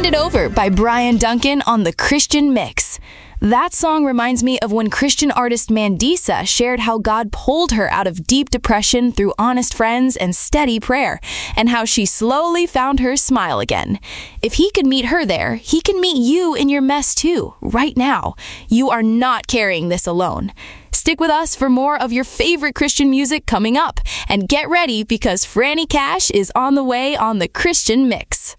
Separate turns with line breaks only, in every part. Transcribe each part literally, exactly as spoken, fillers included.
It Over by Brian Duncan on the Christian Mix. That song reminds me of when Christian artist Mandisa shared how God pulled her out of deep depression through honest friends and steady prayer, and how she slowly found her smile again. If he could meet her there, he can meet you in your mess too, right now. You are not carrying this alone. Stick with us for more of your favorite Christian music coming up, and get ready because Franny Cash is on the way on the Christian Mix.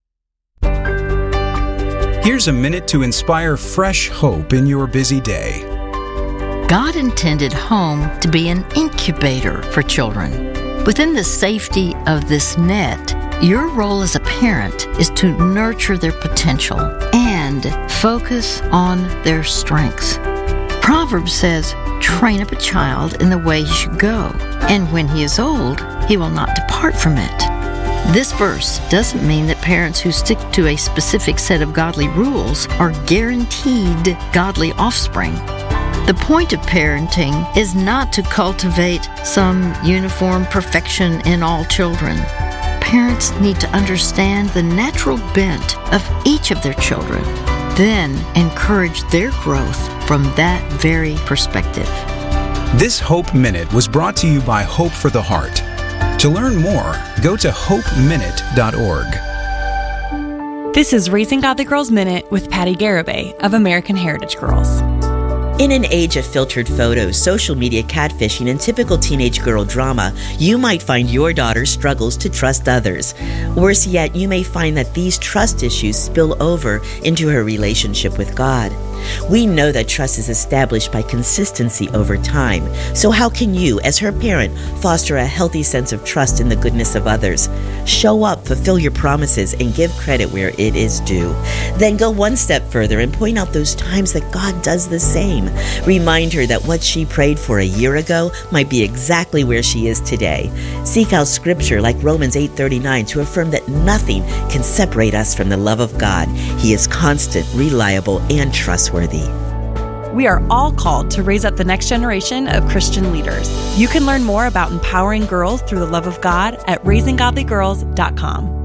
Here's a minute to inspire fresh hope in your busy day.
God intended home to be an incubator for children. Within the safety of this net, your role as a parent is to nurture their potential and focus on their strengths. Proverbs says, "Train up a child in the way he should go, and when he is old, he will not depart from it." This verse doesn't mean that parents who stick to a specific set of godly rules are guaranteed godly offspring. The point of parenting is not to cultivate some uniform perfection in all children. Parents need to understand the natural bent of each of their children, then encourage their growth from that very perspective.
This Hope Minute was brought to you by Hope for the Heart. To learn more, go to hope minute dot org.
This is Raising Godly Girls Minute with Patty Garibay of American Heritage Girls.
In an age of filtered photos, social media catfishing, and typical teenage girl drama, you might find your daughter struggles to trust others. Worse yet, you may find that these trust issues spill over into her relationship with God. We know that trust is established by consistency over time. So how can you, as her parent, foster a healthy sense of trust in the goodness of others? Show up, fulfill your promises, and give credit where it is due. Then go one step further and point out those times that God does the same. Remind her that what she prayed for a year ago might be exactly where she is today. Seek out scripture like Romans eight thirty-nine to affirm that nothing can separate us from the love of God. He is constant, reliable, and trustworthy.
We are all called to raise up the next generation of Christian leaders. You can learn more about empowering girls through the love of God at raising godly girls dot com.